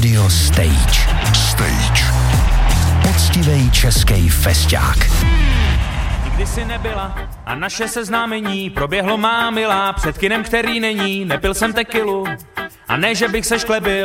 Radio Stage. Poctivej český fešťák. Nikdy si nebyla a naše seznámení proběhlo má milá před kinem, který není. Nepil jsem tekilu a ne, že bych se šklebil.